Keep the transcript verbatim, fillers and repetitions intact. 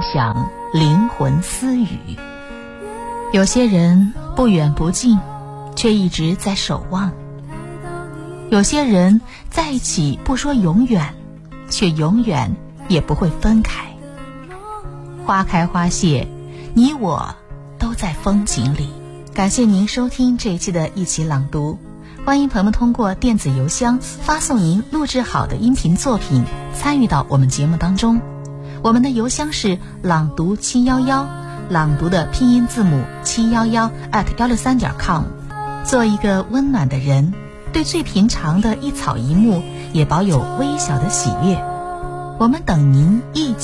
享灵魂私语。有些人不远不近，却一直在守望；有些人在一起不说永远，却永远也不会分开。花开花谢，你我都在风景里。感谢您收听这一期的一起朗读，欢迎朋友们通过电子邮箱发送您录制好的音频作品参与到我们节目当中。我们的邮箱是朗读七一一，朗读的拼音字母七一一 at 一六三点 com。 做一个温暖的人，对最平常的一草一木也保有微小的喜悦。我们等您一起